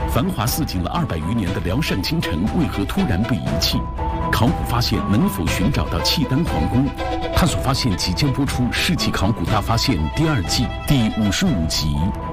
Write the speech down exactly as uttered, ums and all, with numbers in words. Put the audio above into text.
繁华似锦了二百余年的辽善京城为何突然被遗弃？考古发现能否寻找到契丹皇宫？探索发现即将播出《世纪考古大发现》第二季第五十五集。